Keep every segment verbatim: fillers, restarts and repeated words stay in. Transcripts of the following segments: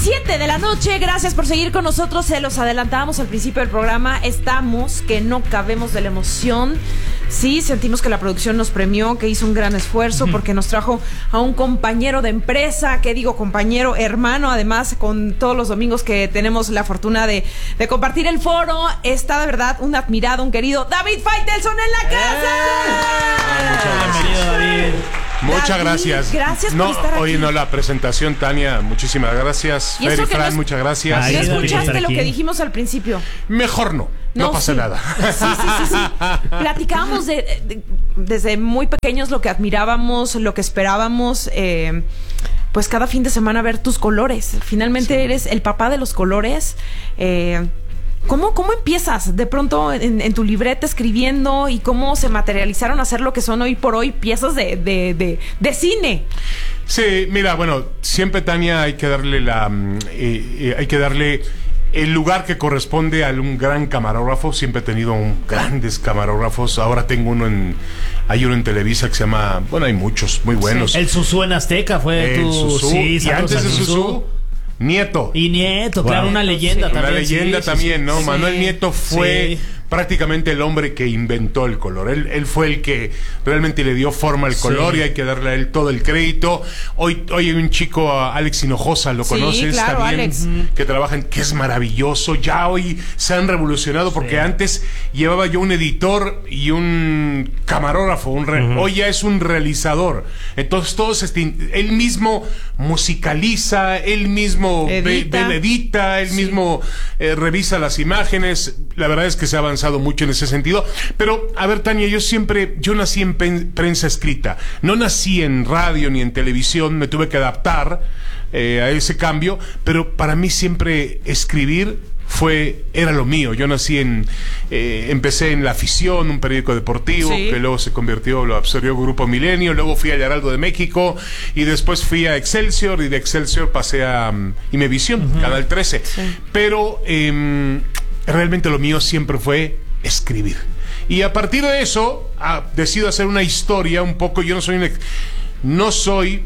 siete de la noche, gracias por seguir con nosotros. Se los adelantábamos al principio del programa. Estamos que no cabemos de la emoción. Sí, sentimos que la producción nos premió, que hizo un gran esfuerzo porque nos trajo a un compañero de empresa, que digo compañero, hermano, además con todos los domingos que tenemos la fortuna de, de compartir el foro. Está de verdad un admirado, un querido David Faitelson en la casa. ¡Eh! Bienvenido, David. Muchas David, gracias. Gracias no, por estar aquí. Hoy no la presentación, Tania, muchísimas gracias. Y eso Fer y que Fran, no es- muchas gracias. Ay, ¿No David, escuchaste estar lo aquí. que dijimos al principio? Mejor no, no, No, pasa sí. nada. Sí, sí, sí, sí. Platicábamos de, de- desde muy pequeños lo que admirábamos, lo que esperábamos, eh, pues cada fin de semana ver tus colores. Finalmente Sí. eres el papá de los colores. Eh, ¿cómo, ¿Cómo empiezas de pronto en, en tu libreta escribiendo y cómo se materializaron a hacer lo que son hoy por hoy piezas de, de, de, de cine? Sí, mira, bueno, siempre, Tania, hay que darle la mm, eh, eh, hay que darle el lugar que corresponde a un gran camarógrafo. Siempre he tenido un grandes camarógrafos. Ahora tengo uno en hay uno en Televisa que se llama, bueno, hay muchos muy buenos. El Susú en Azteca fue El tu... Susú, Sí, y saludos antes de al Susú, Nieto. Y Nieto, Wow. claro, una leyenda Sí. también. Una leyenda sí, sí, también, sí. ¿no? Sí. Manuel Nieto fue Sí. prácticamente el hombre que inventó el color. Él, él fue el que realmente le dio forma al color, Sí. y hay que darle a él todo el crédito. Hoy, hoy hay un chico, a Alex Hinojosa, ¿lo Sí, conoces? claro, también, Alex. que trabaja en, que es maravilloso. Ya hoy se han revolucionado porque Sí. antes llevaba yo un editor y un camarógrafo. Un re- Uh-huh. Hoy ya es un realizador. Entonces todos, este, él mismo musicaliza, él mismo ve- Edita. ve- edita, él Sí. mismo eh, revisa las imágenes. La verdad es que se ha avanzado mucho en ese sentido. Pero, a ver, Tania, yo siempre, yo nací en pen- prensa escrita. No nací en radio ni en televisión, me tuve que adaptar eh, a ese cambio, pero para mí siempre escribir fue, era lo mío. Yo nací en, eh, empecé en La Afición, un periódico deportivo, Sí. que luego se convirtió, lo absorbió Grupo Milenio, luego fui al Heraldo de México, y después fui a Excelsior, y de Excelsior pasé a um, Imevisión, uh-huh. Canal trece. Sí. Pero eh, realmente lo mío siempre fue escribir. Y a partir de eso, ah, decido hacer una historia un poco. Yo no soy un ex- no soy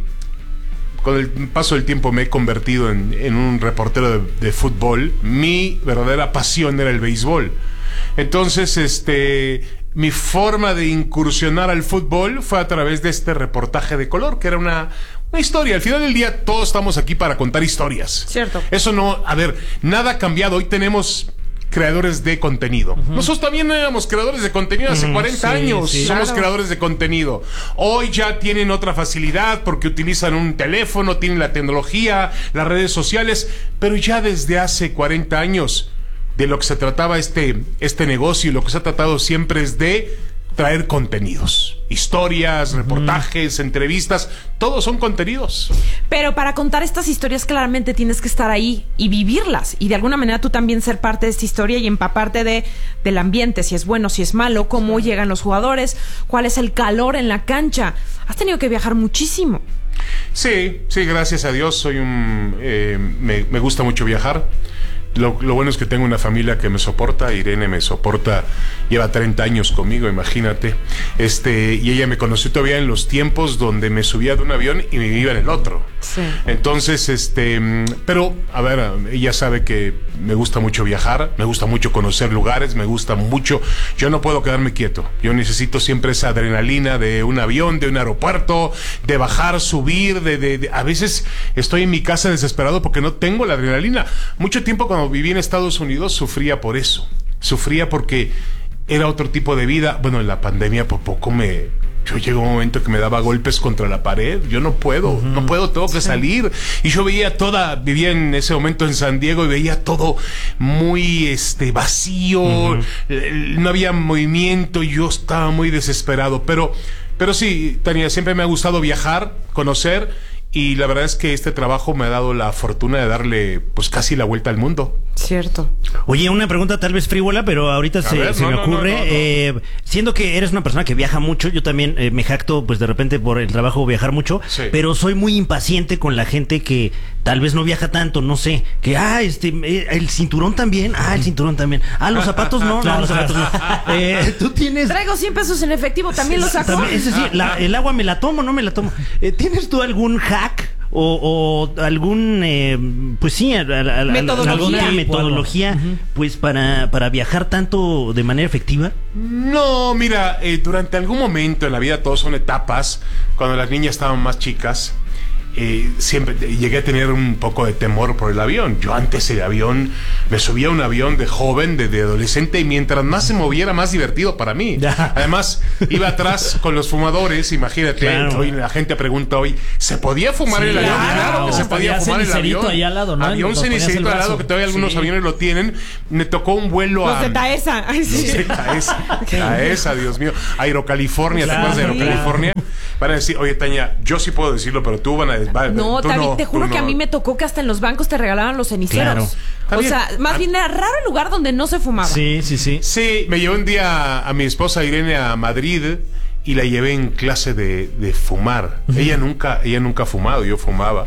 con el paso del tiempo me he convertido en, en un reportero de, de fútbol. Mi verdadera pasión era el béisbol. Entonces, este, mi forma de incursionar al fútbol fue a través de este reportaje de color, que era una, una historia. Al final del día, todos estamos aquí para contar historias. Cierto. Eso no, a ver, nada ha cambiado. Hoy tenemos creadores de contenido. Uh-huh. Nosotros también éramos creadores de contenido hace uh-huh. cuarenta Sí, años. sí. Somos Claro. creadores de contenido. Hoy ya tienen otra facilidad porque utilizan un teléfono, tienen la tecnología, las redes sociales, pero ya desde hace cuarenta años de lo que se trataba este, este negocio, y lo que se ha tratado siempre es de traer contenidos, historias, reportajes, uh-huh. entrevistas, todos son contenidos. Pero para contar estas historias claramente tienes que estar ahí y vivirlas, y de alguna manera tú también ser parte de esta historia y empaparte de, del ambiente, si es bueno, si es malo, cómo sí. llegan los jugadores, cuál es el calor en la cancha. Has tenido que viajar muchísimo. Sí, sí, gracias a Dios. Soy un eh, me, me gusta mucho viajar. Lo, lo bueno es que tengo una familia que me soporta. Irene me soporta, lleva treinta años conmigo, imagínate. Este, y ella me conoció todavía en los tiempos donde me subía de un avión y me iba en el otro. Sí. Entonces, este, pero, a ver, ella sabe que me gusta mucho viajar, me gusta mucho conocer lugares, me gusta mucho. Yo no puedo quedarme quieto. Yo necesito siempre esa adrenalina de un avión, de un aeropuerto, de bajar, subir, de, de, de a veces estoy en mi casa desesperado porque no tengo la adrenalina. Mucho tiempo cuando viví en Estados Unidos sufría por eso, sufría porque era otro tipo de vida. Bueno, en la pandemia por poco me, yo llegó un momento que me daba golpes contra la pared. Yo no puedo, uh-huh. no puedo, tengo que sí. salir. Y yo veía toda, vivía en ese momento en San Diego y veía todo muy este vacío, uh-huh. no había movimiento y yo estaba muy desesperado. Pero, pero sí, Tania, siempre me ha gustado viajar, conocer. Y la verdad es que este trabajo me ha dado la fortuna de darle pues casi la vuelta al mundo. Cierto. Oye, una pregunta tal vez frívola, pero ahorita se, ver, se no, me no, ocurre. no, no, no. Eh, siendo que eres una persona que viaja mucho, yo también eh, me jacto pues de repente por el trabajo viajar mucho, sí. pero soy muy impaciente con la gente que tal vez no viaja tanto, no sé, que ah, este, eh, el cinturón también, ah, el cinturón también, ah, los zapatos no, Claro, no, los zapatos no. Eh, tú tienes... Traigo cien pesos en efectivo, también lo saco. También, es decir, la, el agua me la tomo, no me la tomo. Eh, ¿Tienes tú algún hack o, o algún, eh, pues sí, a, a, a, Metodología. alguna metodología, Uh-huh. pues para, para viajar tanto de manera efectiva? No, mira, eh, durante algún momento en la vida, todos son etapas, cuando las niñas estaban más chicas, eh, siempre llegué a tener un poco de temor por el avión. Yo antes el avión, me subía a un avión de joven, de, de adolescente, y mientras más se moviera, más divertido para mí. Además, iba atrás con los fumadores, imagínate, claro. Hoy la gente pregunta hoy, ¿se podía fumar Sí, en el avión? claro. Claro que se Hasta podía había fumar en el cenicerito avión. ahí al lado, ¿no? Había un Nos ponías cenicerito el al lado, brazo. que todavía algunos Sí. aviones lo tienen. Me tocó un vuelo Los a... de Taesa. Ay, sí. No sé, Taesa, Taesa, Dios mío. Aerocalifornia, Claro. ¿te acuerdas de Aerocalifornia? Van a decir, oye, Tania, yo sí puedo decirlo, pero tú van a... Va, No, tú David, no, te juro tú que a no. mí me tocó que hasta en los bancos te regalaban los ceniceros. Claro. Está O bien. sea, más A- bien era raro el lugar donde no se fumaba. Sí, sí, sí. Sí, me llevé un día a mi esposa Irene a Madrid y la llevé en clase de, de fumar. Ella nunca, ella nunca ha fumado, yo fumaba.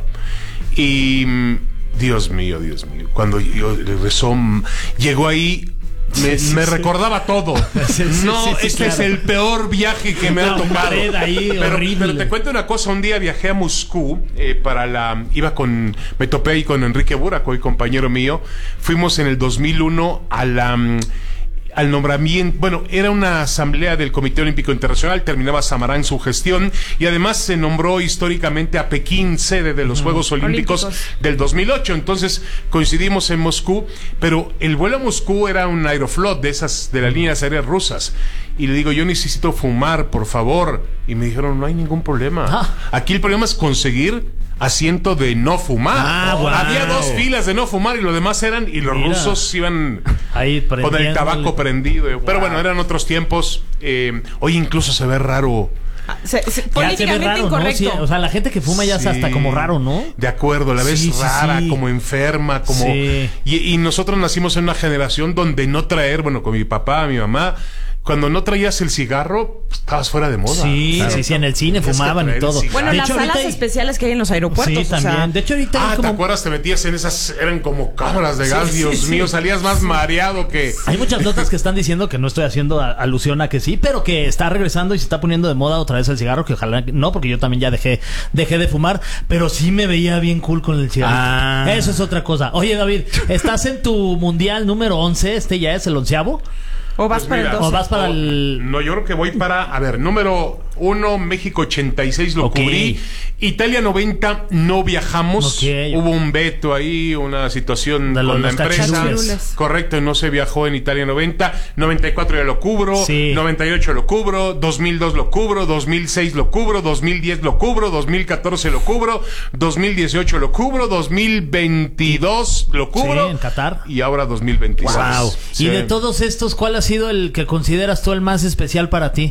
Y mm, Dios mío, Dios mío, cuando yo regresó, mm, llegó ahí. Me, Sí, sí, me sí. recordaba todo. Sí, sí, no, sí, sí, este claro. es el peor viaje que me ha Una tocado. pared ahí pero, horrible. pero te cuento una cosa. Un día viajé a Moscú eh, para la. Iba con. Me topé ahí con Enrique Buraco, hoy compañero mío. Fuimos en el dos mil uno a la. mm, al nombramiento, bueno, era una asamblea del Comité Olímpico Internacional, terminaba Samarán su gestión y además se nombró históricamente a Pekín sede de los Juegos Olímpicos, Olímpicos. del dos mil ocho. Entonces coincidimos en Moscú, pero el vuelo a Moscú era un Aeroflot de esas de las líneas aéreas rusas. Y le digo, yo necesito fumar, por favor. Y me dijeron, no hay ningún problema. Ah. Aquí el problema es conseguir asiento de no fumar. Ah, guau. Había dos filas de no fumar y lo demás eran, y los Mira. rusos iban Ahí con el prendiéndole. tabaco prendido. Pero bueno, eran otros tiempos. Eh, hoy incluso se ve raro. Ah, se- se- Ya se ve políticamente raro, ¿no? incorrecto. Sí, o sea, la gente que fuma ya es hasta Sí. como raro, ¿no? De acuerdo, la ves Sí, sí, rara, sí. como enferma, como... Sí. Y, y nosotros nacimos en una generación donde no traer, bueno, con mi papá, mi mamá, cuando no traías el cigarro, pues, estabas fuera de moda. Sí, Claro. sí, sí, en el cine Tenías que fumaban y traer el todo. cigarro. Bueno, De las hecho, salas ahorita hay- especiales que hay en los aeropuertos. Sí, o sea, también. De hecho, ahorita Ah, hay ¿te como... acuerdas? Te metías en esas, eran como cámaras de gas, Sí, Dios sí, mío, sí. salías más mareado que... Hay muchas notas que están diciendo que no estoy haciendo a- alusión a que sí, pero que está regresando y se está poniendo de moda otra vez el cigarro, que ojalá que- no, porque yo también ya dejé dejé de fumar, pero sí me veía bien cool con el cigarro. Ah. Eso es otra cosa. Oye, David, ¿estás en tu mundial número once? ¿Este ya es el onceavo? o vas Pues para mira, el doce. o vas para el... No, yo creo que voy para, a ver, número uno, México ochenta y seis lo Ok. cubrí. Italia noventa no viajamos. Ok. Hubo un veto ahí, una situación De los- con la los empresa. cachirules. Correcto, no se viajó en Italia noventa. noventa y cuatro ya lo cubro. Sí. noventa y ocho lo cubro. dos mil dos lo cubro. dos mil seis lo cubro. dos mil diez lo cubro. dos mil catorce lo cubro. dos mil dieciocho lo cubro. dos mil veintidós lo cubro. Sí, en Qatar. Y ahora dos mil veintiséis. Wow. Sí. Y de todos estos, ¿cuál ha sido el que consideras tú el más especial para ti?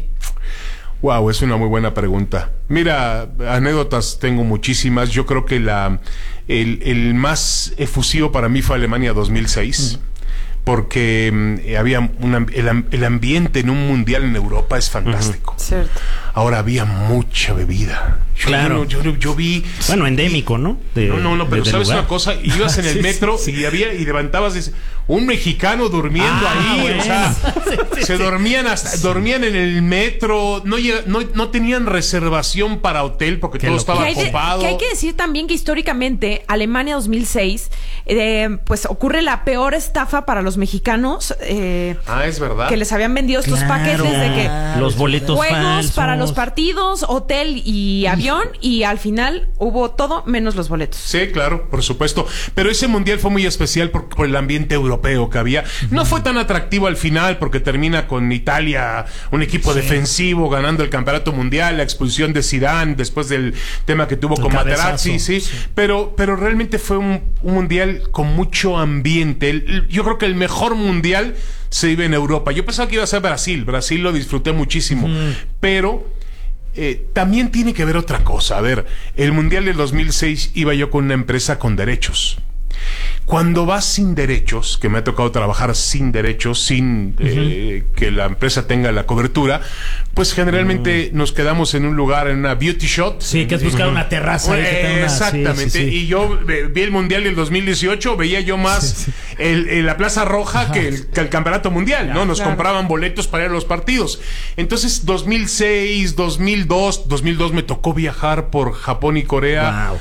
Wow, es una muy buena pregunta. Mira, anécdotas tengo muchísimas. Yo creo que la el, el más efusivo para mí fue Alemania dos mil seis. Porque mm, había una, el, am- el ambiente en un mundial en Europa es fantástico. Cierto. Ahora había mucha bebida. Yo, Claro. Yo, yo, yo vi. Bueno, endémico, ¿no? De- No, no, no, pero de- del sabes lugar. una cosa, ibas en el Sí, metro sí, sí. y había y levantabas dices, un mexicano durmiendo Ah, ahí, bueno. o sea, Sí, sí, se sí. dormían hasta, dormían en el metro, no, llega- no no tenían reservación para hotel porque Qué todo locura. estaba Que hay, de- copado. que hay que decir también que históricamente Alemania dos mil seis eh, pues ocurre la peor estafa para los mexicanos eh, Ah, es verdad. que les habían vendido estos Claro. paquetes de que Los boletos juegos falsos. para los partidos, hotel y avión y al final hubo todo menos los boletos. Sí, claro, por supuesto. Pero ese mundial fue muy especial por, por el ambiente europeo que había. No fue tan atractivo al final porque termina con Italia, un equipo defensivo ganando el campeonato mundial, la expulsión de Zidane después del tema que tuvo El con cabezazo, Materazzi, sí. sí. Pero, pero realmente fue un, un mundial con mucho ambiente. El- yo creo que el mejor mundial se vive en Europa. Yo pensaba que iba a ser Brasil. Brasil lo disfruté muchísimo. Pero eh, también tiene que ver otra cosa. A ver, el Mundial del dos mil seis iba yo con una empresa con derechos. Cuando vas sin derechos, que me ha tocado trabajar sin derechos, sin eh, que la empresa tenga la cobertura, pues generalmente nos quedamos en un lugar, en una beauty shot. Sí, que es buscar una terraza. ahí que tenga una- Exactamente. sí, sí, sí. Y yo eh, vi el Mundial del dos mil dieciocho, veía yo más Sí, sí. El, el- la Plaza Roja que el, que el Campeonato Mundial, ¿no? Nos Claro. compraban boletos para ir a los partidos. Entonces, dos mil seis, dos mil dos, dos mil dos me tocó viajar por Japón y Corea. Wow.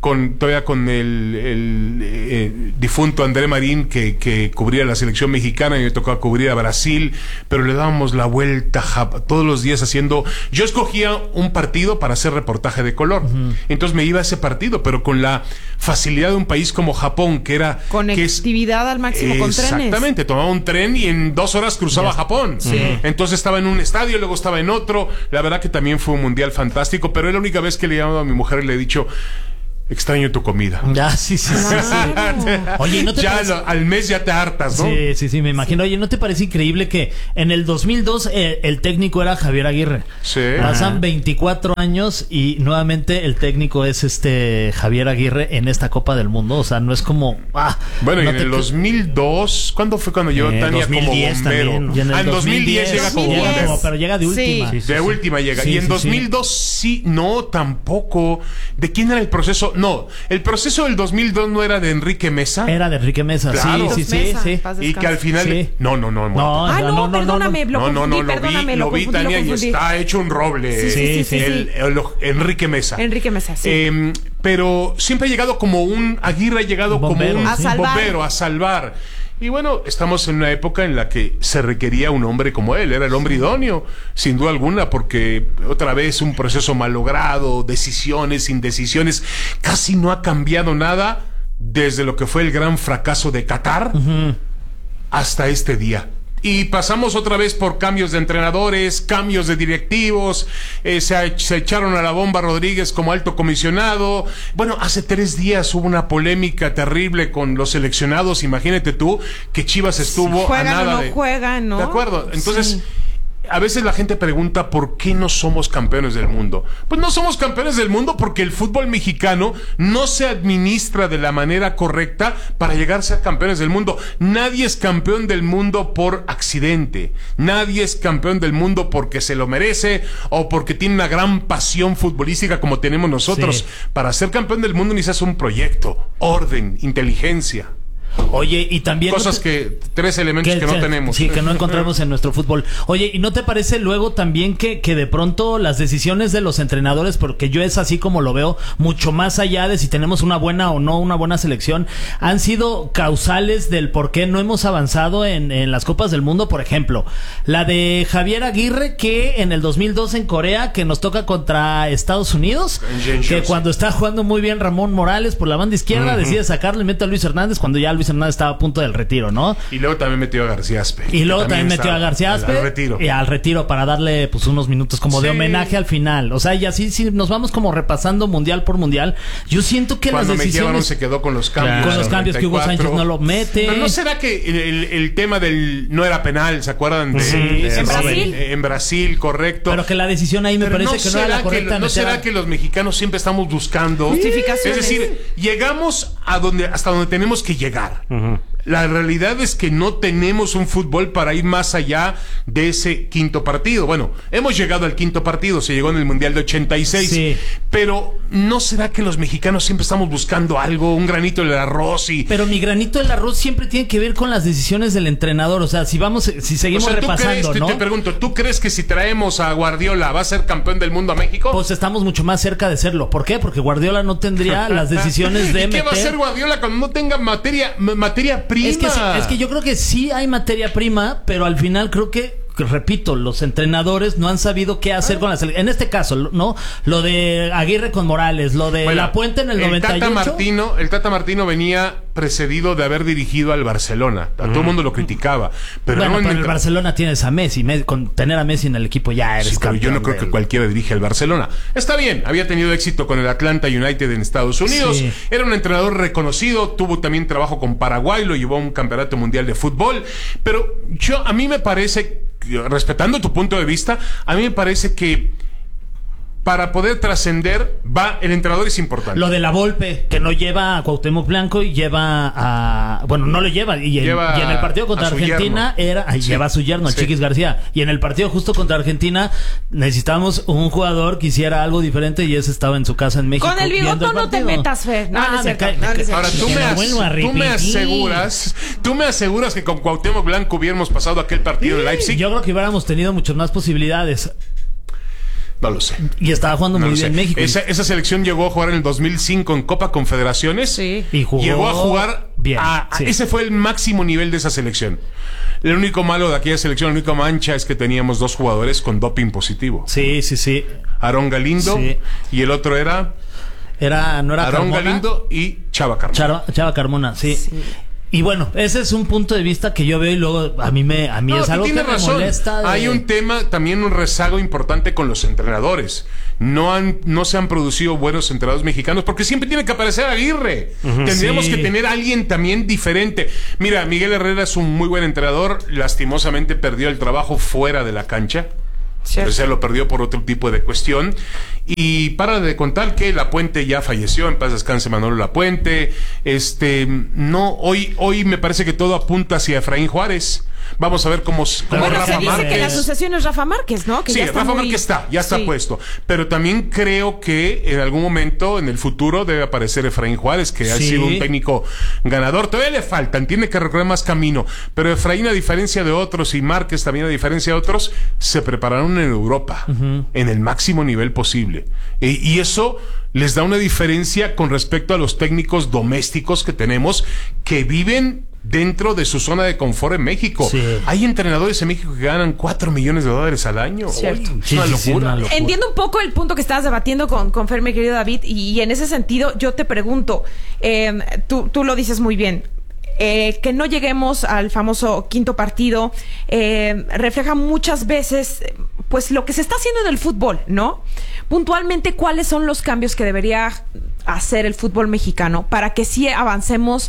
con todavía con el, el eh, difunto André Marín que, que cubría la selección mexicana y me tocaba cubrir a Brasil, pero le dábamos la vuelta todos los días haciendo, yo escogía un partido para hacer reportaje de color, uh-huh. entonces me iba a ese partido, pero con la facilidad de un país como Japón, que era conectividad que es, al máximo con trenes. Exactamente, tomaba un tren y en dos horas cruzaba yes. Japón, sí. entonces estaba en un estadio, luego estaba en otro, la verdad que también fue un mundial fantástico, pero es la única vez que le he llamado a mi mujer y le he dicho, extraño tu comida. Ya, sí, sí, sí. sí. Oye, ¿no te ya parece... lo, al mes ya te hartas, ¿no? Sí, sí, sí, me imagino. Oye, ¿no te parece increíble que en el dos mil dos eh, el técnico era Javier Aguirre? Sí. Pasan Ajá. veinticuatro años y nuevamente el técnico es este Javier Aguirre en esta Copa del Mundo. O sea, no es como... Ah, bueno, no y en te... el dos mil dos, ¿cuándo fue cuando llegó eh, Tania dos mil diez como bombero? También. Y en el ah, en dos mil diez llega como llega bombero. como, pero llega de última. Sí. Sí, sí, de sí. última llega. Sí, y en sí, dos mil dos sí. sí, no, tampoco. ¿De quién era el proceso? No, el proceso del dos mil dos no era de Enrique Mesa. Era de Enrique Mesa, Claro. sí, sí, Mesa, sí, sí. paz Y descanse. que al final... Sí. No, no, no. No, Ah, no, no, no, no, perdóname, lo No, no, no, confundí, lo vi, perdóname, lo vi, confundí, Tania, y confundí. está hecho un roble. Sí, sí, sí, sí, el, sí. el- el- Enrique Mesa. Enrique Mesa, sí. Eh, pero siempre ha llegado como un... Aguirre ha llegado Bombero, como un A salvar. bombero a salvar. Y bueno, estamos en una época en la que se requería un hombre como él. Era el hombre idóneo, sin duda alguna, porque otra vez un proceso malogrado, decisiones, indecisiones. Casi no ha cambiado nada desde lo que fue el gran fracaso de Qatar uh-huh. hasta este día. Y pasamos otra vez por cambios de entrenadores, cambios de directivos, eh, se, se echaron a la bomba Rodríguez como alto comisionado. Bueno, hace tres días hubo una polémica terrible con los seleccionados. Imagínate tú que Chivas estuvo Sí, juegan a nada o no de... juegan, ¿no? De acuerdo. Entonces... Sí. A veces la gente pregunta por qué no somos campeones del mundo. Pues no somos campeones del mundo porque el fútbol mexicano no se administra de la manera correcta para llegar a ser campeones del mundo. Nadie es campeón del mundo por accidente. Nadie es campeón del mundo porque se lo merece o porque tiene una gran pasión futbolística como tenemos nosotros. Sí. Para ser campeón del mundo necesitas un proyecto, orden, inteligencia. Oye, y también... Cosas no te... que... Tres elementos que, que no tenemos. Sí, que no encontramos en nuestro fútbol. Oye, ¿y no te parece luego también que, que de pronto las decisiones de los entrenadores, porque yo es así como lo veo, mucho más allá de si tenemos una buena o no una buena selección, han sido causales del por qué no hemos avanzado en, en las Copas del Mundo? Por ejemplo, la de Javier Aguirre, que en el dos mil dos en Corea, que nos toca contra Estados Unidos, que cuando está jugando muy bien Ramón Morales por la banda izquierda, uh-huh. decide sacarlo y mete a Luis Hernández cuando ya Luis Hernández estaba a punto del retiro, ¿no? Y luego también metió a García Aspe. Y luego también, también metió a García Aspe. Al, al retiro. Y al retiro para darle pues unos minutos como sí. de homenaje al final. O sea, y así si nos vamos como repasando mundial por mundial. Yo siento que Cuando las decisiones... Cuando se quedó con los cambios. Claro. Con los cambios que Hugo Sánchez no lo mete. ¿No, no será que el, el, el tema del no era penal, ¿se acuerdan? De, sí, de, en de, Brasil. En Brasil, correcto. Pero que la decisión ahí me Pero parece no que no era la correcta. Que, ¿No será que los mexicanos siempre estamos buscando justificaciones? Es decir, llegamos a donde hasta donde tenemos que llegar. Uh-huh. La realidad es que no tenemos un fútbol para ir más allá de ese quinto partido. Bueno, hemos llegado al quinto partido, se llegó en el Mundial de ochenta y seis, sí. pero ¿no será que los mexicanos siempre estamos buscando algo, un granito del arroz? Y... Pero mi granito del arroz siempre tiene que ver con las decisiones del entrenador. O sea, si vamos, si seguimos o sea, ¿tú repasando, crees, ¿no? Te, te pregunto, ¿tú crees que si traemos a Guardiola va a ser campeón del mundo a México? Pues estamos mucho más cerca de serlo. ¿Por qué? Porque Guardiola no tendría las decisiones de ¿Y qué meter... va a hacer Guardiola cuando no tenga materia, materia prima? Es que, es que yo creo que sí hay materia prima, pero al final creo que, repito, los entrenadores no han sabido qué hacer ah. con la selección. En este caso, ¿no? Lo de Aguirre con Morales, lo de bueno, La Puente en el, el noventa y ocho. Tata Martino, el Tata Martino venía precedido de haber dirigido al Barcelona. A mm. todo el mundo lo criticaba. Pero, bueno, no pero en el el Barcelona tienes a Messi. Con tener a Messi en el equipo ya eres sí, pero yo no creo del... que cualquiera dirige al Barcelona. Está bien, había tenido éxito con el Atlanta United en Estados Unidos. Sí. Era un entrenador reconocido. Tuvo también trabajo con Paraguay. Lo llevó a un campeonato mundial de fútbol. Pero yo, a mí me parece... respetando tu punto de vista, a mí me parece que para poder trascender, va, el entrenador es importante. Lo de la Volpe, que no lleva a Cuauhtémoc Blanco y lleva a... Bueno, no lo lleva. Y, lleva y en el partido contra Argentina yerno. era... Ay, sí. Lleva a su yerno, sí. el Chiquis García. Y en el partido justo contra Argentina necesitábamos un jugador que hiciera algo diferente y ese estaba en su casa en México. Con el bigote no te metas, Fer. No, ah, no, me cae, no, no, ahora tú me, as, tú me aseguras, tú me aseguras que con Cuauhtémoc Blanco hubiéramos pasado aquel partido en Leipzig. Yo creo que hubiéramos tenido muchas más posibilidades. No lo sé. Y estaba jugando No muy lo bien sé. México. Esa, esa selección llegó a jugar en el dos mil cinco en Copa Confederaciones. Sí. Y jugó llegó a jugar bien. a- a- Sí. Ese fue el máximo nivel de esa selección. El único malo de aquella selección, la única mancha es que teníamos dos jugadores con doping positivo. Sí, sí, sí. Aarón Galindo Sí. y el otro era Era, no era Aarón Carmona. Galindo y Chava Carmona. Chava, Chava Carmona, sí. Sí. Y bueno, ese es un punto de vista que yo veo y luego a mí me a mí No, es tú algo que tienes me razón. molesta. de- Hay un tema, también un rezago importante con los entrenadores. No han, no se han producido buenos entrenadores mexicanos porque siempre tiene que aparecer Aguirre. Tendríamos Sí. que tener a alguien también diferente. Mira, Miguel Herrera es un muy buen entrenador. Lastimosamente perdió el trabajo fuera de la cancha. Cierto. O sea, lo perdió por otro tipo de cuestión. Y para de contar que La Puente ya falleció, en paz descanse Manolo La Puente. Este, no, hoy, hoy me parece que todo apunta hacia Efraín Juárez. Vamos a ver cómo, cómo Bueno, Rafa se dice Márquez. que la asociación es Rafa Márquez, ¿no? Que Sí, ya está Rafa muy- Márquez está, ya está Sí. puesto. Pero también creo que en algún momento, en el futuro, debe aparecer Efraín Juárez, que ha Sí. sido un técnico ganador. Todavía le faltan, tiene que recorrer más camino. Pero Efraín, a diferencia de otros, y Márquez también a diferencia de otros, se prepararon en Europa, en el máximo nivel posible. E- y eso les da una diferencia con respecto a los técnicos domésticos que tenemos, que viven dentro de su zona de confort en México. Sí. Hay entrenadores en México que ganan cuatro millones de dólares al año. Cierto. Uy, es Sí, una sí, sí, locura. una locura. Entiendo un poco el punto que estabas debatiendo con, con Fer, mi querido David, y, y en ese sentido yo te pregunto, eh, tú, tú lo dices muy bien, eh, que no lleguemos al famoso quinto partido eh, refleja muchas veces eh, pues lo que se está haciendo en el fútbol, ¿no? Puntualmente, ¿cuáles son los cambios que debería hacer el fútbol mexicano para que sí avancemos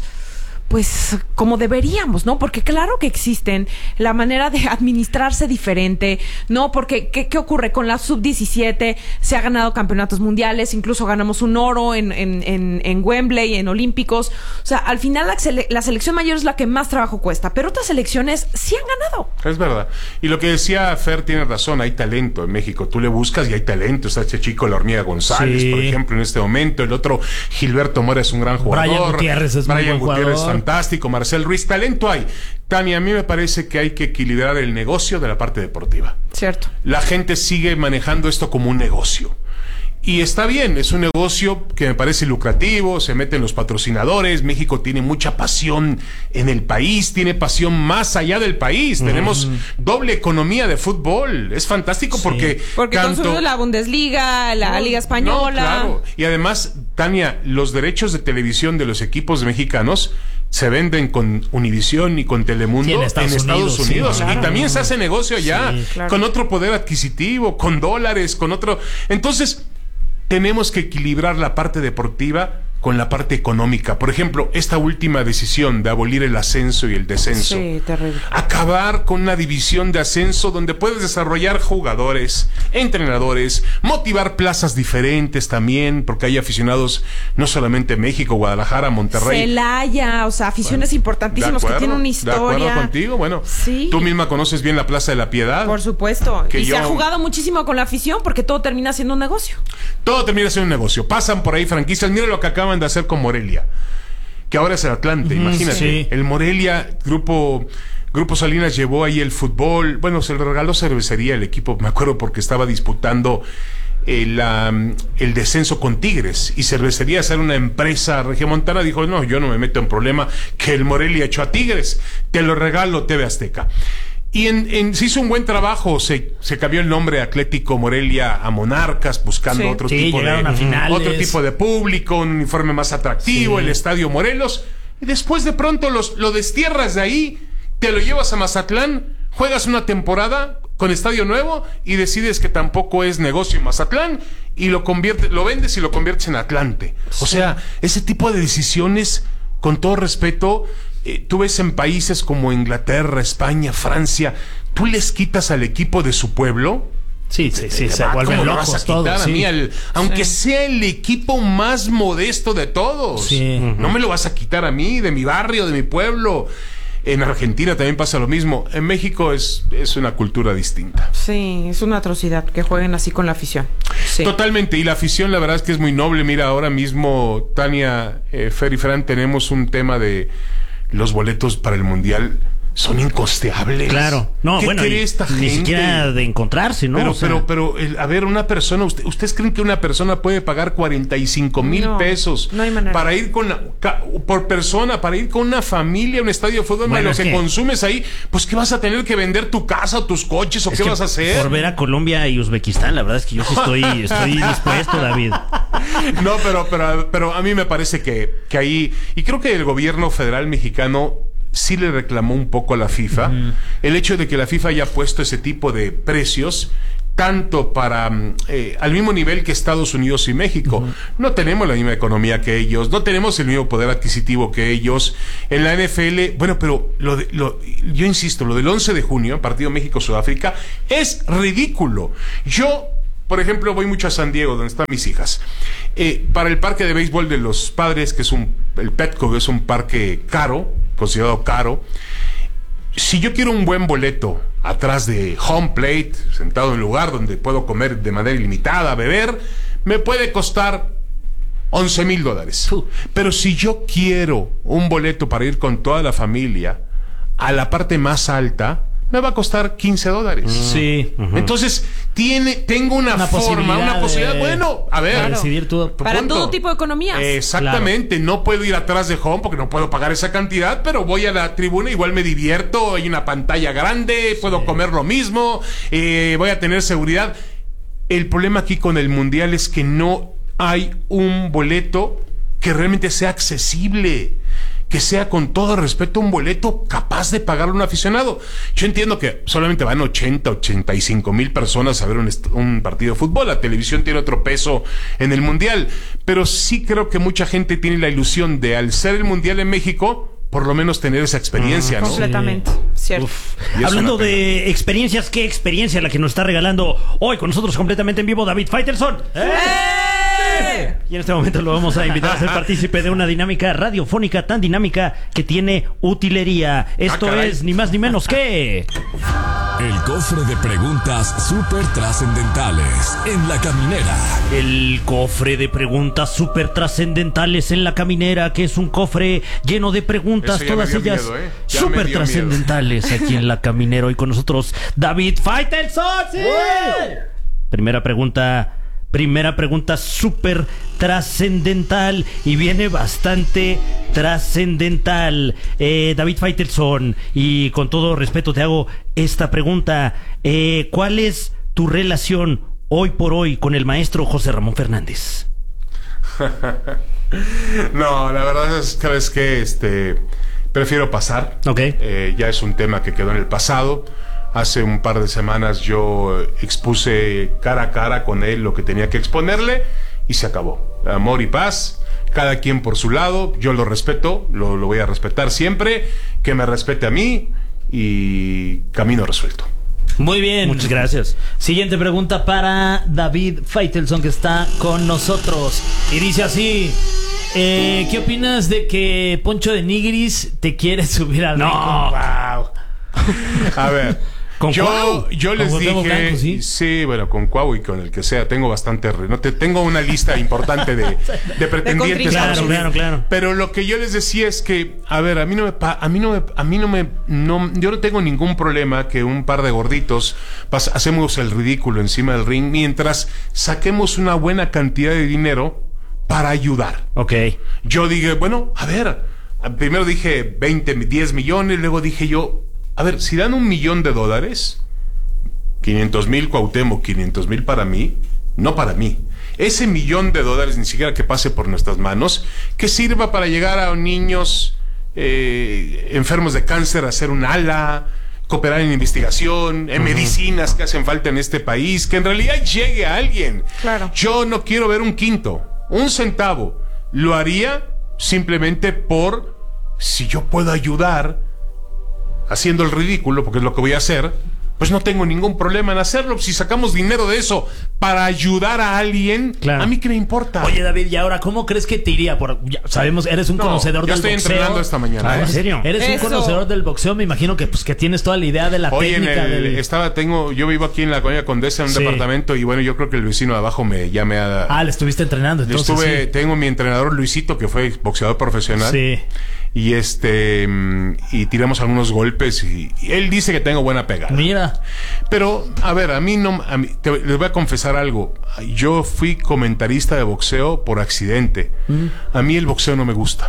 pues como deberíamos, ¿no? Porque claro que existen la manera de administrarse diferente, ¿no? Porque ¿qué, qué ocurre? Con la sub diecisiete se ha ganado campeonatos mundiales, incluso ganamos un oro en, en, en, en Wembley, en Olímpicos. O sea, al final la, sele- la selección mayor es la que más trabajo cuesta, pero otras selecciones sí han ganado. Es verdad. Y lo que decía Fer tiene razón, hay talento en México. Tú le buscas y hay talento. Está este chico, La Hormiga González, Sí. por ejemplo, en este momento. El otro, Gilberto Mora, es un gran jugador. Brian Gutiérrez es muy Brian buen Gutiérrez jugador. fantástico. Marcel Ruiz, talento hay. Tania, a mí me parece que hay que equilibrar el negocio de la parte deportiva. Cierto. La gente sigue manejando esto como un negocio. Y está bien, es un negocio que me parece lucrativo, se meten los patrocinadores, México tiene mucha pasión en el país, tiene pasión más allá del país, tenemos doble economía de fútbol, es fantástico porque... Porque tanto- consume la Bundesliga, la No, Liga Española. no, claro. Y además, Tania, los derechos de televisión de los equipos mexicanos se venden con Univisión y con Telemundo Sí, en Estados Unidos. Unidos, sí, y claro. también se hace negocio allá, Sí, claro. con otro poder adquisitivo, con dólares, con otro... Entonces, tenemos que equilibrar la parte deportiva con la parte económica. Por ejemplo, esta última decisión de abolir el ascenso y el descenso. Sí, terrible. Acabar con una división de ascenso donde puedes desarrollar jugadores, entrenadores, motivar plazas diferentes también, porque hay aficionados no solamente en México, Guadalajara, Monterrey. Celaya, o sea, aficiones importantísimas De que acuerdo, tienen una De historia. acuerdo contigo, bueno. Sí. Tú misma conoces bien la Plaza de la Piedad. Por supuesto. Que y yo- se ha jugado muchísimo con la afición porque todo termina siendo un negocio. Todo termina siendo un negocio. Pasan por ahí franquicias. Mira lo que acaban de hacer con Morelia, que ahora es el Atlante. Imagínate. sí. El Morelia, grupo, grupo Salinas llevó ahí el fútbol. Bueno, se le regaló cervecería al equipo, me acuerdo, porque estaba disputando el, um, el descenso con Tigres. Y Cervecería, ser una empresa regiomontana, dijo: no, yo no me meto en problema que el Morelia echó a Tigres. Te lo regalo, T V Azteca. Y en, en- se hizo un buen trabajo, se, se cambió el nombre Atlético Morelia a Monarcas, buscando Sí. otro, Sí, tipo de, llegaron a finales. otro tipo de público, un uniforme más atractivo, Sí. el Estadio Morelos. Y después de pronto los, lo destierras de ahí, te lo llevas a Mazatlán, juegas una temporada con estadio nuevo y decides que tampoco es negocio en Mazatlán y lo conviertes, lo vendes y lo conviertes en Atlante. O sea, ese tipo de decisiones, con todo respeto, eh, tú ves en países como Inglaterra, España, Francia, tú les quitas al equipo de su pueblo. Sí, sí, sí, se Ah, vuelven ¿cómo me vas a locos quitar todos. a mí sí. al- aunque sea el equipo más modesto de todos? Sí. No me lo vas a quitar a mí, de mi barrio, de mi pueblo. En Argentina también pasa lo mismo. En México es, es una cultura distinta. Sí, es una atrocidad que jueguen así con la afición. Sí. Totalmente. Y la afición, la verdad es que es muy noble. Mira, ahora mismo, Tania, eh, Fer y Fran, tenemos un tema de los boletos para el Mundial. son incosteables. Claro. No, ¿Qué bueno, cree y esta ni gente? siquiera de encontrarse, ¿no? Pero, O sea, pero, pero, el- a ver, una persona, usted- ¿ustedes creen que una persona puede pagar cuarenta y cinco mil No, pesos no hay manera. para ir con la- ca- por persona, para ir con una familia a un estadio de fútbol? Bueno, Lo es que, que- consumes ahí, pues ¿qué vas a tener que vender tu casa o tus coches o es qué que vas a hacer? Por ver a Colombia y Uzbekistán, la verdad es que yo sí estoy, estoy dispuesto, David. No, pero, pero, pero a mí me parece que, que ahí, y creo que el gobierno federal mexicano sí le reclamó un poco a la FIFA el hecho de que la FIFA haya puesto ese tipo de precios tanto para mm, eh, al mismo nivel que Estados Unidos y México. No tenemos la misma economía que ellos, no tenemos el mismo poder adquisitivo que ellos. En la N F L, bueno, pero lo de- lo- yo insisto, lo del once de junio, partido México-Sudáfrica, es ridículo. Yo, por ejemplo, voy mucho a San Diego, donde están mis hijas. Eh, para el parque de béisbol de los padres, que es un, el Petco, que es un parque caro, considerado caro. Si yo quiero un buen boleto atrás de home plate, sentado en un lugar donde puedo comer de manera ilimitada, beber, me puede costar once mil dólares. Pero si yo quiero un boleto para ir con toda la familia a la parte más alta, me va a costar quince dólares. Sí. Entonces, tiene, tengo una, Una forma, posibilidad una posibilidad. de- Bueno, a ver. Para Claro. decidir tú. Para punto. todo tipo de economías. Exactamente, no puedo ir atrás de home porque no puedo pagar esa cantidad, pero voy a la tribuna, igual me divierto, hay una pantalla grande, puedo comer lo mismo, eh, voy a tener seguridad. El problema aquí con el Mundial es que no hay un boleto que realmente sea accesible, que sea con todo respeto un boleto capaz de pagarlo un aficionado. Yo entiendo que solamente van ochenta, ochenta y cinco mil personas a ver un, est- un partido de fútbol. La televisión tiene otro peso en el Mundial, pero sí creo que mucha gente tiene la ilusión de, al ser el Mundial en México, por lo menos tener esa experiencia, ¿no? Completamente, cierto. Y es Hablando una pena. de experiencias, ¿qué experiencia la que nos está regalando hoy con nosotros completamente en vivo David Faitelson? ¡Eh! Y en este momento lo vamos a invitar a ser partícipe de una dinámica radiofónica tan dinámica que tiene utilería. Esto Ah, caray. es ni más ni menos que... El cofre de preguntas súper trascendentales en la caminera. El cofre de preguntas súper trascendentales en la caminera, que es un cofre lleno de preguntas, Eso ya todas me dio ellas miedo, ¿eh? Ya me súper dio trascendentales aquí en la caminera. Hoy con nosotros David Faitelson. ¡Sí! Primera pregunta, primera pregunta súper trascendental y viene bastante trascendental. Eh, David Faitelson, y con todo respeto te hago esta pregunta. Eh, ¿Cuál es tu relación hoy por hoy con el maestro José Ramón Fernández? No, la verdad es que, ¿sabes qué? Este, prefiero pasar. Ok. Eh, ya es un tema que quedó en el pasado. Hace un par de semanas yo eh, expuse cara a cara con él lo que tenía que exponerle y se acabó. Amor y paz, cada quien por su lado. Yo lo respeto, lo, lo voy a respetar siempre. Que me respete a mí y camino resuelto. Muy bien. Muchas gracias. Siguiente pregunta para David Faitelson, que está con nosotros. Y dice así: eh, ¿qué opinas de que Poncho de Nigris te quiere subir al No. ring? A ver. ¿Con yo, Cuau? yo les ¿Con dije, Cuauhtémoc Blanco, sí? sí, bueno, con Cuau y con el que sea, tengo bastante, re- no te, tengo una lista importante de, de pretendientes. Claro, para subir. claro, claro. Pero lo que yo les decía es que, a ver, a mí no me, pa- a mí no me, a mí no me, no, yo no tengo ningún problema que un par de gorditos pas- hacemos el ridículo encima del ring mientras saquemos una buena cantidad de dinero para ayudar. Ok. Yo dije, bueno, a ver, primero dije veinte, diez millones, luego dije yo, a ver, si dan un millón de dólares, quinientos mil Cuauhtémoc, quinientos mil para mí, no para mí. Ese millón de dólares, ni siquiera que pase por nuestras manos, que sirva para llegar a niños eh, enfermos de cáncer, hacer un ala, cooperar en investigación, en medicinas que hacen falta en este país, que en realidad llegue a alguien. Claro. Yo no quiero ver un quinto, un centavo. Lo haría simplemente por, si yo puedo ayudar, haciendo el ridículo, porque es lo que voy a hacer, pues no tengo ningún problema en hacerlo. Si sacamos dinero de eso para ayudar a alguien, claro. ¿a mí qué me importa? Oye, David, ¿y ahora cómo crees que te iría? Por, ya sabemos, eres un no, conocedor yo del estoy boxeo. entrenando esta mañana. Ah, ¿en serio? Eres Eso. un conocedor del boxeo, me imagino que pues que tienes toda la idea de la Hoy en técnica el, del... estaba, tengo, yo vivo aquí en la Colonia Condesa, en un Sí. departamento, y bueno, yo creo que el vecino de abajo me, ya me ha... Ah, le estuviste entrenando, Yo entonces estuve, sí. tengo mi entrenador Luisito, que fue boxeador profesional. Sí. Y este, mm, y tiramos algunos golpes, y, y él dice que tengo buena pegada. Mira. Pero, a ver, a mí no, a mí, te, les voy a confesar algo. Yo fui comentarista de boxeo por accidente. Mm. A mí el boxeo no me gusta.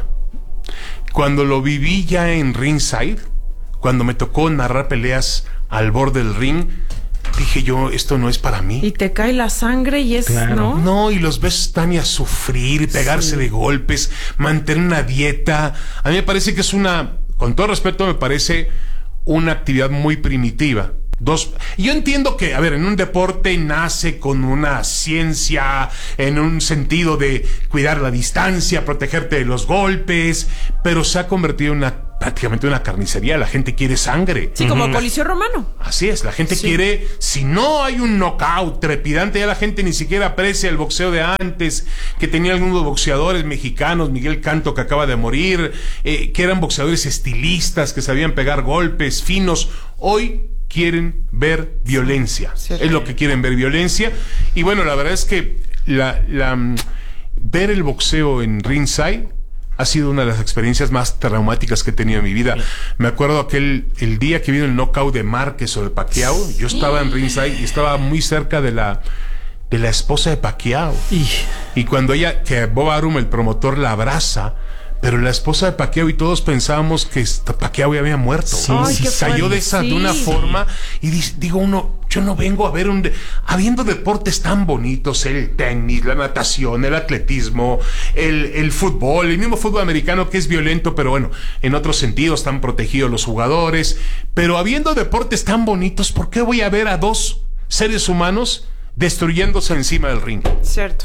Cuando lo viví ya en ringside, cuando me tocó narrar peleas al borde del ring, dije yo, esto no es para mí. Y te cae la sangre y es, Claro. ¿no? No, y los ves tan y a sufrir, pegarse Sí. de golpes, mantener una dieta. A mí me parece que es una, con todo respeto, me parece una actividad muy primitiva. Dos, yo entiendo que, a ver, en un deporte nace con una ciencia, en un sentido de cuidar la distancia, protegerte de los golpes, pero se ha convertido en una prácticamente una carnicería. La gente quiere sangre. Sí, como Coliseo Romano. Así es, la gente Sí. quiere, si no hay un knockout trepidante, ya la gente ni siquiera aprecia el boxeo de antes, que tenía algunos boxeadores mexicanos, Miguel Canto, que acaba de morir, eh, que eran boxeadores estilistas, que sabían pegar golpes finos. Hoy quieren ver violencia, Sí. es lo que quieren ver, violencia. Y bueno, la verdad es que la, la, mm, ver el boxeo en ringside ha sido una de las experiencias más traumáticas que he tenido en mi vida. Me acuerdo aquel, el día que vino el knockout de Márquez sobre Pacquiao, yo estaba en ringside y estaba muy cerca de la, de la esposa de Pacquiao. Y... Y cuando ella, que Bob Arum, el promotor, la abraza, pero la esposa de Pacquiao y todos pensábamos que Pacquiao ya había muerto. Sí, Ay, Sí, qué cayó fuerte. de esa, de Sí. una forma, y di- digo uno, yo no vengo a ver un, de- habiendo deportes tan bonitos, el tenis, la natación, el atletismo, el, el fútbol, el mismo fútbol americano que es violento, pero bueno, en otros sentidos están protegidos los jugadores, pero habiendo deportes tan bonitos, ¿por qué voy a ver a dos seres humanos destruyéndose encima del ring? Cierto.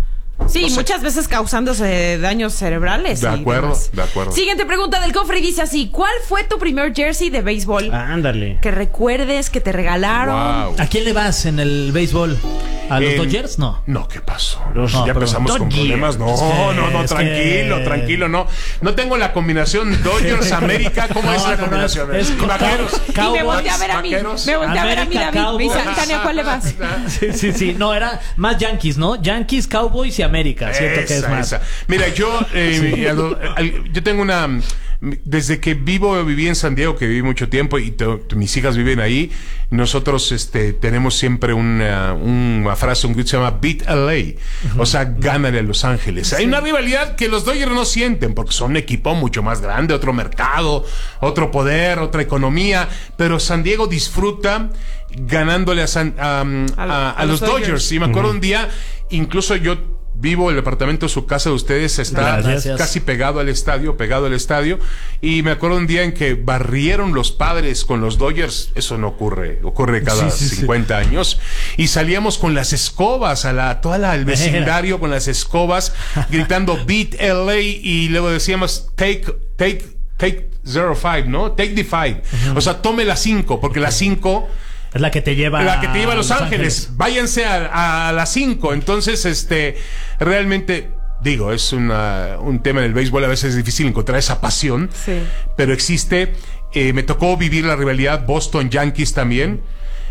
Sí, No sé. muchas veces causándose daños cerebrales. De y acuerdo, demás. de acuerdo. Siguiente pregunta del cofre y dice así: ¿cuál fue tu primer jersey de béisbol? Ándale. Que recuerdes, que te regalaron. Wow. ¿A quién le vas en el béisbol? ¿A los En- Dodgers? No. No, ¿qué pasó? Los- ya no, pero- empezamos con Dodgers. problemas. No, Es que- no, no, es tranquilo, que- tranquilo, no. No tengo la combinación Dodgers América. ¿Cómo No, es la no, no, combinación? es- es- Vaqueros. Y me Cowboys, volteé a ver a mí. vaqueros. Me volteé a ver a mí, América, David. Me dice, Cowboys. Tania, ¿cuál le vas? Sí, sí, sí. No, era más Yankees, ¿no? Yankees, Cowboys y América. Siento que es Esa, más. esa. Mira, yo, eh, a lo- al- yo tengo una. Desde que vivo, viví en San Diego, que viví mucho tiempo, y te- mis hijas viven ahí. Nosotros este, tenemos siempre una, una frase, un grito que se llama Beat L A. O sea, gánale a Los Ángeles. Hay una rivalidad que los Dodgers no sienten, porque son un equipo mucho más grande, otro mercado, otro poder, otra economía. Pero San Diego disfruta ganándole a, San- a, a- a- a los Dodgers. Y me acuerdo un día, incluso yo vivo el departamento de su casa de ustedes, está Gracias. casi pegado al estadio, pegado al estadio, y me acuerdo un día en que barrieron los padres con los Dodgers. Eso no ocurre, ocurre cada Sí, sí, sí. cincuenta años, y salíamos con las escobas a la, toda la, el vecindario con las escobas, gritando Beat L A, y luego decíamos take, take, take zero five, ¿no? Take the five. O sea, tome la cinco, porque la cinco Es la que te lleva la que te lleva a Los Ángeles. Váyanse a, a las cinco. Entonces, este, realmente, digo, es una, un tema en el béisbol. A veces es difícil encontrar esa pasión, Sí. pero existe. Eh, me tocó vivir la rivalidad Boston-Yankees también.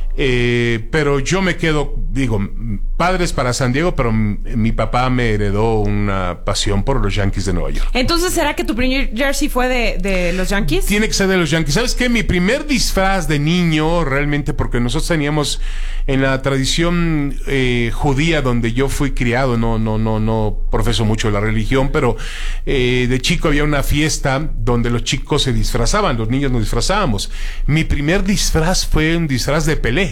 Eh, pero yo me quedo, digo, padres para San Diego, pero m- mi papá me heredó una pasión por los Yankees de Nueva York. Entonces, ¿será que tu primer jersey fue de, de los Yankees? Tiene que ser de los Yankees. ¿Sabes qué? Mi primer disfraz de niño, realmente, porque nosotros teníamos en la tradición eh, judía donde yo fui criado, no, no, no, no profeso mucho la religión, pero eh, de chico había una fiesta donde los chicos se disfrazaban, los niños nos disfrazábamos. Mi primer disfraz fue un disfraz de Pelé.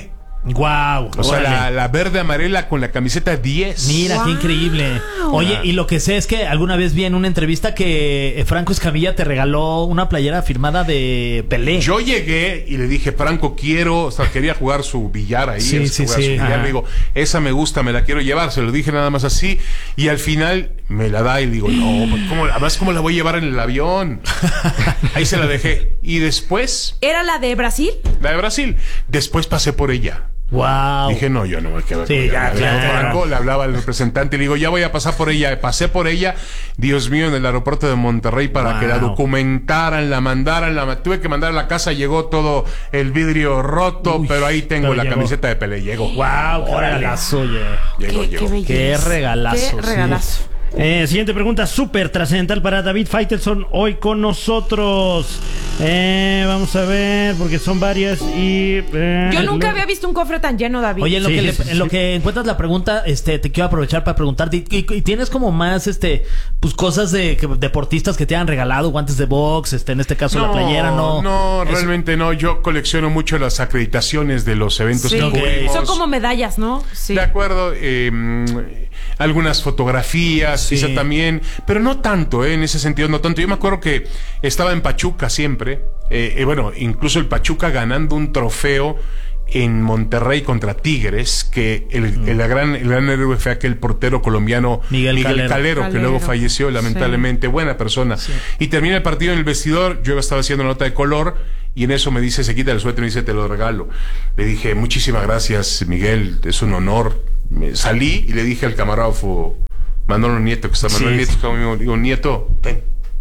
Wow. O sea, la, la verde amarela con la camiseta diez. Mira, Wow. qué increíble. Oye, y lo que sé es que alguna vez vi en una entrevista que Franco Escamilla te regaló una playera firmada de Pelé. Yo llegué y le dije, Franco, quiero, o sea, quería jugar su billar ahí. Sí, él sí, jugaba sí. su billar. Ajá. Le digo, esa me gusta, me la quiero llevar. Se lo dije nada más así. Y al final me la da y digo, no, pues, ¿cómo, además, ¿cómo la voy a llevar en el avión? Ahí se la dejé. Y después, ¿Era la de Brasil? la de Brasil. Después pasé por ella. Wow. Dije, no, yo no me quedo. Sí, ya, Le hablaba claro. Franco, le hablaba al representante y le digo, ya voy a pasar por ella. Pasé por ella, Dios mío, en el aeropuerto de Monterrey para Wow. que la documentaran, la mandaran, la tuve que mandar a la casa, llegó todo el vidrio roto, Uy, pero ahí tengo pero la llegó. camiseta de Pelé, llegó. Wow, qué Órale. regalazo, oye. Llegó, qué, llegó. qué belleza. Qué regalazo, Qué sí. regalazo. Eh, siguiente pregunta súper trascendental para David Faitelson hoy con nosotros. Eh, vamos a ver, porque son varias y... eh, Yo nunca lo- había visto un cofre tan lleno, David. Oye, en lo, Sí, que, le- sí, en lo sí. que encuentras la pregunta, este, te quiero aprovechar para preguntarte, y, y- y tienes como más, este, pues cosas de que- deportistas que te han regalado, guantes de box, este, en este caso la playera, no. No, Es- realmente no. Yo colecciono mucho las acreditaciones de los eventos Sí. que Ok. cubrimos. Son como medallas, ¿no? Sí. De acuerdo, eh, mm, algunas fotografías, Sí. quizá también, pero no tanto, eh, en ese sentido, no tanto. Yo me acuerdo que estaba en Pachuca siempre, eh, eh, bueno, incluso el Pachuca ganando un trofeo en Monterrey contra Tigres, que el, el gran, el gran héroe fue aquel portero colombiano Miguel Calero. Calero, que Calero. luego falleció lamentablemente, buena persona. Y termina el partido en el vestidor, yo estaba haciendo nota de color, y en eso me dice, se quita el suéter y me dice, te lo regalo. Le dije, muchísimas gracias, Miguel, es un honor. Me salí y le dije al camarógrafo, Manolo Nieto, que está Manuel Sí, Nieto, sí. está conmigo, digo, Nieto, ven,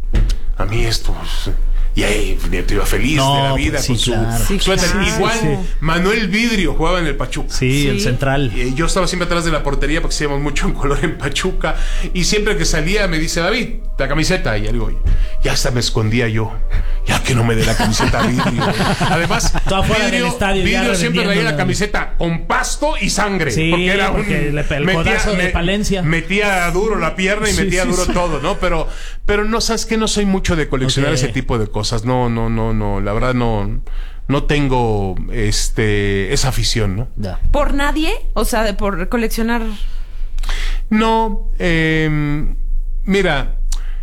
a mí esto... pues, y ahí Nieto iba feliz No, de la vida pues con sí, su claro. Sí, suéter. claro. Igual, Sí. Manuel Vidrio jugaba en el Pachuca. Sí, Sí. el central. Y yo estaba siempre atrás de la portería porque hacíamos mucho en color en Pachuca. Y siempre que salía me dice, David, la camiseta. Y algo, ya hasta me escondía yo. Ya que no me dé la camiseta a Vidrio. Además, Tú afuera del estadio, ya Vidrio siempre traía la revendiéndola. camiseta con pasto y sangre. Sí, porque era un. porque le- el codazo de Palencia. Metía duro la pierna y Sí, metía sí, duro sí. todo, ¿no? Pero, pero no, sabes que no soy mucho de coleccionar Ok. ese tipo de cosas. No, no, no, no. La verdad no. No tengo este esa afición, ¿no? Ya. ¿Por nadie? O sea, de por coleccionar... No, eh, mira,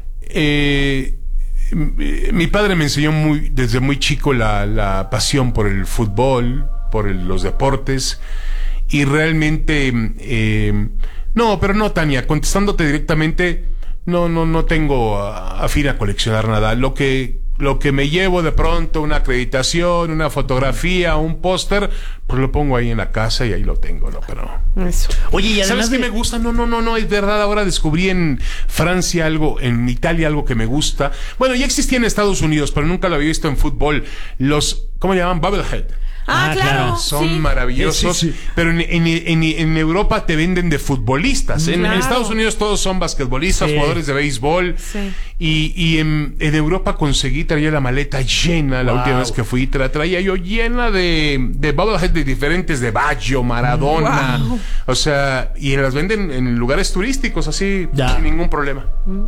eh, mi mi padre me enseñó muy, desde muy chico la, la pasión por el fútbol, por el- los deportes, y realmente, eh, no, pero no, Tania, contestándote directamente, no, no, no tengo a, a fin a coleccionar nada. Lo que, lo que me llevo de pronto, una acreditación, una fotografía, un póster, pues lo pongo ahí en la casa y ahí lo tengo, ¿no? Pero... Eso. Oye, y además ¿Sabes qué de- me gusta? No, no, no, no, es verdad. Ahora descubrí en Francia algo, en Italia algo que me gusta. Bueno, ya existía en Estados Unidos, pero nunca lo había visto en fútbol. Los, ¿cómo le llaman? Bubblehead. Ah, Ah, claro. claro. Son sí. maravillosos, Sí, sí, sí. pero en, en- en- en Europa te venden de futbolistas. En, en Claro. Estados Unidos todos son basquetbolistas, Sí. jugadores de béisbol. Sí. Y, y en, en Europa conseguí, traía la maleta llena, la Wow. última vez que fui, te la traía yo llena de, de bubblehead de diferentes, de Baggio, Maradona. Wow. O sea, y las venden en lugares turísticos, así, Ya. sin ningún problema.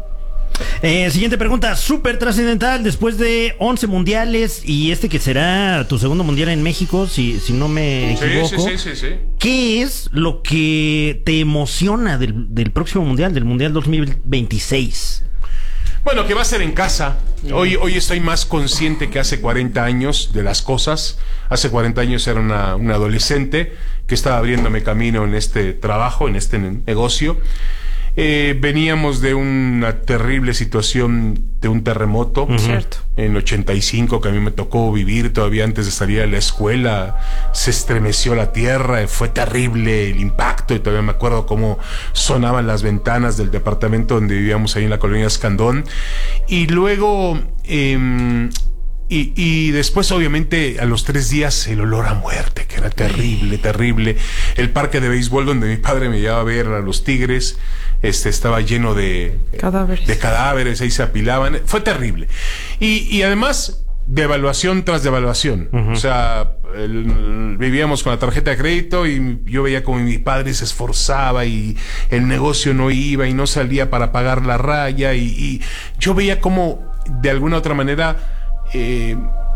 Eh, siguiente pregunta, súper trascendental. Después de once mundiales y este que será tu segundo mundial en México, si, si no me Sí, equivoco. sí, sí, sí, sí. ¿Qué es lo que te emociona del, del próximo mundial, del mundial dos mil veintiséis? Bueno, que va a ser en casa. Hoy, hoy estoy más consciente que hace cuarenta años de las cosas. Hace cuarenta años era una, una adolescente que estaba abriéndome camino en este trabajo, en este negocio. Eh, veníamos de una terrible situación de un terremoto. Cierto. En ochenta y cinco, que a mí me tocó vivir todavía antes de salir a la escuela, se estremeció la tierra, fue terrible el impacto, y todavía me acuerdo cómo sonaban las ventanas del departamento donde vivíamos ahí en la colonia Escandón. Y luego, eh, y, y después obviamente a los tres días el olor a muerte, que era terrible, terrible. El parque de béisbol donde mi padre me llevaba a ver a los Tigres, este estaba lleno de Cadáveres. de cadáveres, ahí se apilaban, fue terrible. Y, y además, devaluación tras devaluación. O sea, el- vivíamos con la tarjeta de crédito y yo veía como mi padre se esforzaba y el negocio no iba y no salía para pagar la raya, y, y yo veía como de alguna otra manera eh,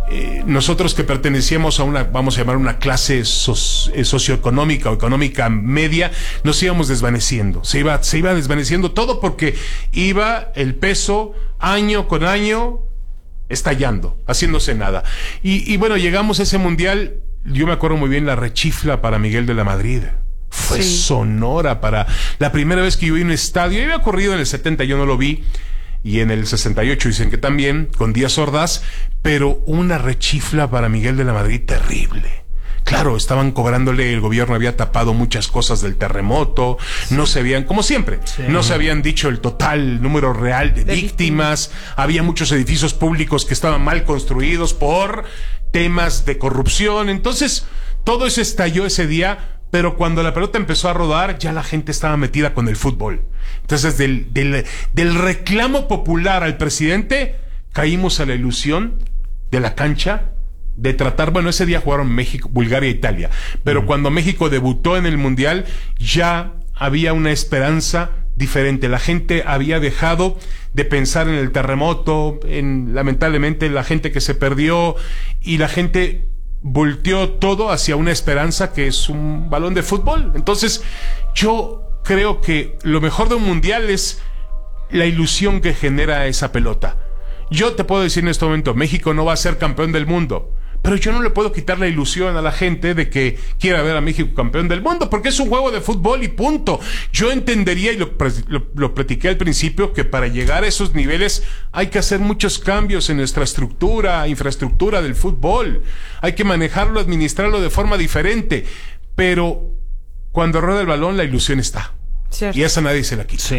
eh, nosotros que pertenecíamos a una, vamos a llamar una clase so, eh, socioeconómica o económica media, nos íbamos desvaneciendo. Se iba, se iba desvaneciendo todo porque iba el peso año con año estallando, haciéndose nada. Y, y bueno, llegamos a ese mundial. Yo me acuerdo muy bien la rechifla para Miguel de la Madrid. Fue sí. sonora para la primera vez que yo vi un estadio. Había ocurrido en el setenta, yo no lo vi. Y en el sesenta y ocho dicen que también, con Díaz Ordaz. Pero una rechifla para Miguel de la Madrid terrible. Claro, estaban cobrándole, el gobierno había tapado muchas cosas del terremoto, sí. no se habían, como siempre, sí. no se habían dicho el total número real de, de víctimas, víctimas, había muchos edificios públicos que estaban mal construidos por temas de corrupción, entonces todo eso estalló ese día. Pero cuando la pelota empezó a rodar, ya la gente estaba metida con el fútbol. Entonces, del, del, del reclamo popular al presidente, caímos a la ilusión de la cancha, de tratar, bueno, ese día jugaron México, Bulgaria e Italia, pero mm. cuando México debutó en el Mundial, ya había una esperanza diferente. La gente había dejado de pensar en el terremoto, en, lamentablemente, la gente que se perdió, y la gente volteó todo hacia una esperanza que es un balón de fútbol. Entonces, yo creo que lo mejor de un mundial es la ilusión que genera esa pelota. Yo te puedo decir en este momento, México no va a ser campeón del mundo, pero yo no le puedo quitar la ilusión a la gente de que quiera ver a México campeón del mundo, porque es un juego de fútbol y punto. Yo entendería, y lo, lo, lo platiqué al principio, que para llegar a esos niveles hay que hacer muchos cambios en nuestra estructura, infraestructura del fútbol. Hay que manejarlo, administrarlo de forma diferente, pero cuando rueda el balón la ilusión está. Cierto. Y esa nadie se la quita. Sí.